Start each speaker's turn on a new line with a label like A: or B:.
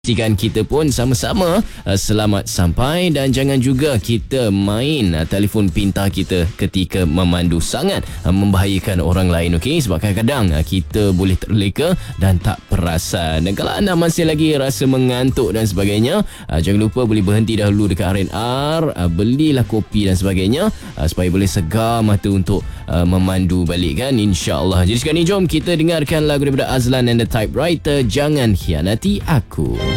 A: Pastikan kita pun sama-sama selamat sampai dan jangan juga kita main telefon pintar kita ketika memandu, sangat membahayakan orang lain, okey? Sebab kadang-kadang kita boleh terleka dan tak perasan. Dan kalau anda masih lagi rasa mengantuk dan sebagainya, jangan lupa boleh berhenti dahulu dekat R&R, belilah kopi dan sebagainya supaya boleh segar mata untuk memandu balik kan, insya-Allah. Jadi sekarang ni jom kita dengarkan lagu daripada Azlan and the Typewriter, Jangan Khianati Aku.